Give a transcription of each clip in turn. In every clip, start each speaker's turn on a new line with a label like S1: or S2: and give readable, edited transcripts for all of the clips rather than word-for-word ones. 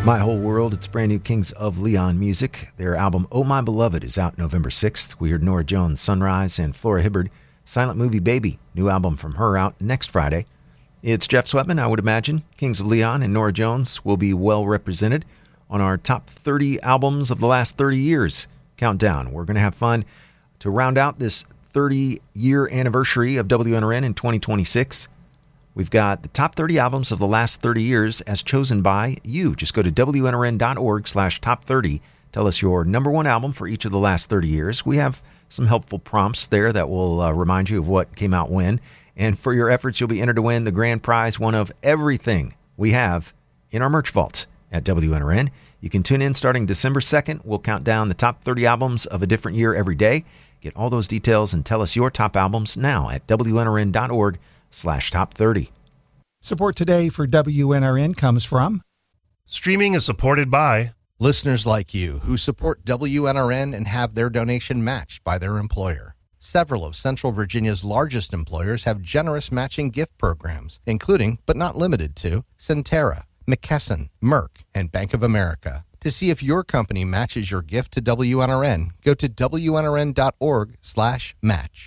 S1: My Whole World, it's brand new Kings of Leon music. Their album Oh My Beloved is out November 6th. We heard Norah Jones' Sunrise and Flora Hibbard, Silent Movie Baby, new album from her out next Friday. It's Jeff Sweatman, I would imagine. Kings of Leon and Norah Jones will be well represented on our top 30 albums of the last 30 years countdown. We're going to have fun to round out this 30-year anniversary of WNRN in 2026. We've got the top 30 albums of the last 30 years as chosen by you. Just go to WNRN.org/top30. Tell us your number one album for each of the last 30 years. We have some helpful prompts there that will remind you of what came out when. And for your efforts, you'll be entered to win the grand prize, one of everything we have in our merch vault at WNRN. You can tune in starting December 2nd. We'll count down the top 30 albums of a different year every day. Get all those details and tell us your top albums now at WNRN.org/top30.
S2: Support today for WNRN comes from
S3: Streaming is supported by
S4: listeners like you who support WNRN and have their donation matched by their employer. Several of Central Virginia's largest employers have generous matching gift programs, including, but not limited to, Centera, McKesson, Merck, and Bank of America. To see if your company matches your gift to WNRN, go to WNRN.org/match.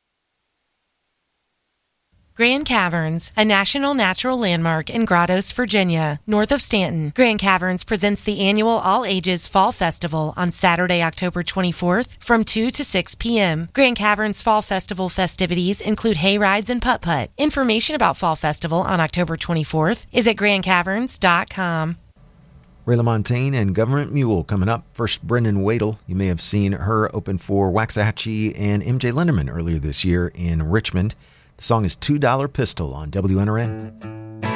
S5: Grand Caverns, a national natural landmark in Grottos, Virginia, north of Stanton. Grand Caverns presents the annual all-ages Fall Festival on Saturday, October 24th from 2 to 6 p.m. Grand Caverns Fall Festival festivities include hay rides and putt-putt. Information about Fall Festival on October 24th is at grandcaverns.com.
S1: Ray LaMontagne and Government Mule coming up. First, Brendan Wadle. You may have seen her open for Waxahachie and MJ Linderman earlier this year in Richmond. The song is $2 Pistol on WNRN.